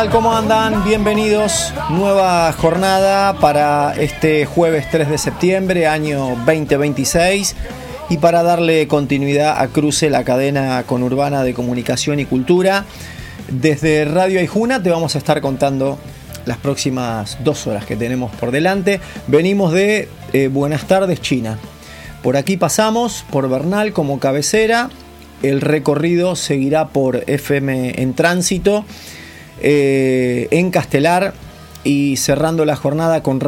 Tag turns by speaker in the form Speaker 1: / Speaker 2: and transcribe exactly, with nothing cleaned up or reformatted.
Speaker 1: ¿Cómo andan? Bienvenidos. Nueva jornada para este jueves tres de septiembre, año veinte veintiséis. Y para darle continuidad a Cruce, la cadena conurbana de comunicación y cultura, desde Radio Aijuna te vamos a estar contando las próximas dos horas que tenemos por delante. Venimos de eh, Buenas Tardes, China. Por aquí pasamos por Bernal como cabecera. El recorrido seguirá por F M en Tránsito, eh, en Castelar, y cerrando la jornada con